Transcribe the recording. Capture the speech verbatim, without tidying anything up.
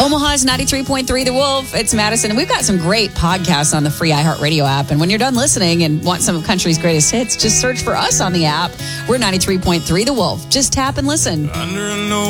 Omaha's ninety-three point three The Wolf. It's Madison. And we've got some great podcasts on the free iHeartRadio app. And when you're done listening and want some of country's greatest hits, just search for us on the app. We're ninety-three point three The Wolf. Just tap and listen. Under an